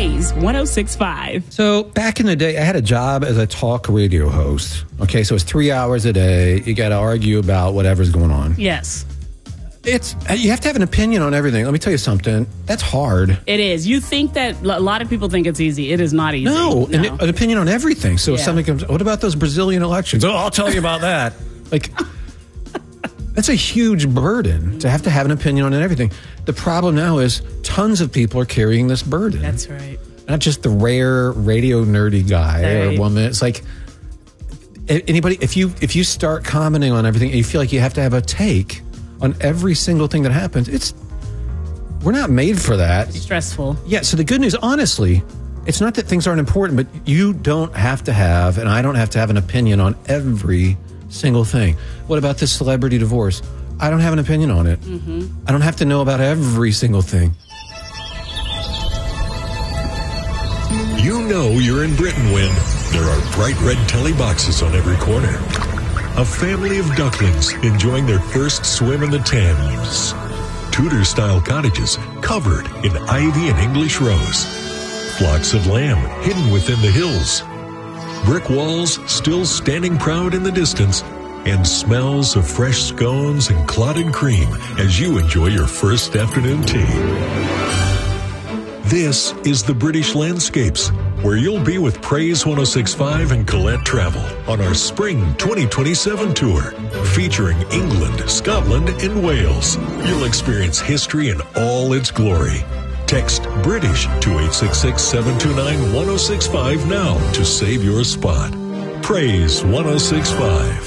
Praise 106.5. So back in the day, I had a job as a talk radio host. Okay, so it's 3 hours a day. You got to argue about whatever's going on. Yes. You have to have an opinion on everything. Let me tell you something. That's hard. It is. You think that a lot of people think it's easy. It is not easy. No. An opinion on everything. So if something comes, what about those Brazilian elections? Oh, I'll tell you about that. Like, that's a huge burden to have an opinion on everything. The problem now is tons of people are carrying this burden. That's right. Not just the rare radio nerdy guy or woman. It's like anybody. If you start commenting on everything and you feel like you have to have a take on every single thing that happens, we're not made for that. It's stressful. Yeah, so the good news, honestly, it's not that things aren't important, but you don't have to have, and I don't have to have an opinion on every single thing. What about this celebrity divorce? I don't have an opinion on it. Mm-hmm. I don't have to know about every single thing. You know you're in Britain when there are bright red telly boxes on every corner. A family of ducklings enjoying their first swim in the Thames. Tudor-style cottages covered in ivy and English rose. Flocks of lamb hidden within the hills. Brick walls still standing proud in the distance. And smells of fresh scones and clotted cream as you enjoy your first afternoon tea. This is the British Landscapes, where you'll be with Praise 106.5 and Colette Travel on our Spring 2027 tour, featuring England, Scotland, and Wales. You'll experience history in all its glory. Text British to 866-729-1065 now to save your spot. Praise 106.5.